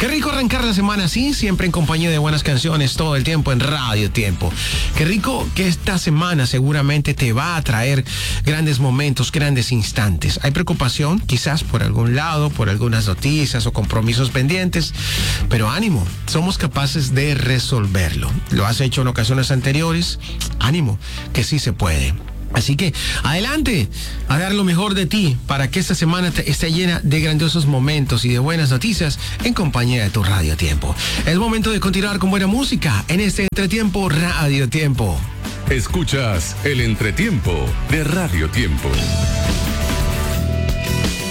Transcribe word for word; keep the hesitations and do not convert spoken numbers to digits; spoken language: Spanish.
Qué rico arrancar la semana así, siempre en compañía de buenas canciones, todo el tiempo en Radio Tiempo. Qué rico que esta semana seguramente te va a traer grandes momentos, grandes instantes. Hay preocupación, quizás por algún lado, por algunas noticias o compromisos pendientes, pero ánimo, somos capaces de resolverlo. Lo has hecho en ocasiones anteriores, ánimo, que sí se puede. Así que adelante a dar lo mejor de ti para que esta semana te esté llena de grandiosos momentos y de buenas noticias en compañía de tu Radio Tiempo. Es momento de continuar con buena música en este entretiempo Radio Tiempo. Escuchas el entretiempo de Radio Tiempo.